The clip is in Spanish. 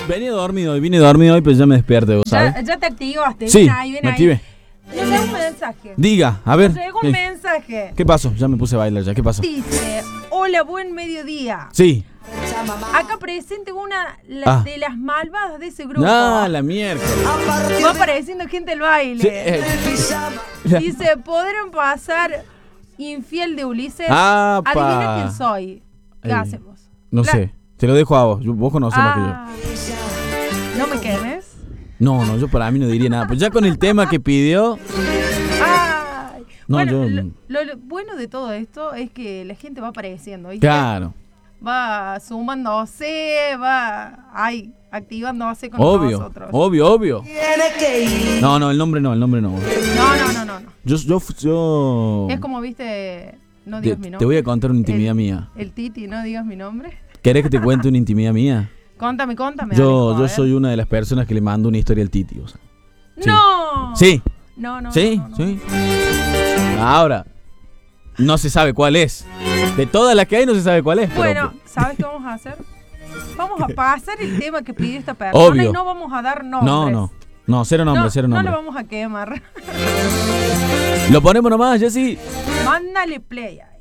Vine dormido hoy, pero ya me despierto, ¿sabes? Ya te activaste. Sí, ven me ahí. activé. Me llegó un mensaje. Diga, a ver. Me llegó un mensaje. ¿Qué pasó? Ya me puse a bailar ya, ¿qué pasó? Dice, hola, buen mediodía. Sí. Acá presente una de las malvadas de ese grupo. La miércoles. Va apareciendo gente del baile. Sí, Dice, ¿podrán pasar infiel de Ulises? ¡Apa! Adivina quién soy. ¿Qué hacemos? No sé, te lo dejo a vos. Vos conocés más que yo. ¿No me quemes? No, yo para mí no diría nada. Pues ya con el tema que pidió. Ay. No, Bueno, yo. lo bueno de todo esto es que la gente va apareciendo, ¿viste? Claro. Va sumándose, va activándose con nosotros. Obvio. No, el nombre no. No. Yo. Es como, viste, no digas mi nombre. Te voy a contar una intimidad mía. El Titi, no digas mi nombre. ¿Querés que te cuente una intimidad mía? Contame. Yo soy una de las personas que le mando una historia al Titi. O sea. Sí. ¡No! Sí. No. Sí. Ahora, no se sabe cuál es. De todas las que hay no se sabe cuál es. Bueno, pero... ¿sabes qué vamos a hacer? Vamos a pasar el tema que pidió esta persona. Obvio. Y no vamos a dar nombres. No, cero nombre. No lo vamos a quemar. Lo ponemos nomás, Jessy. Mándale play.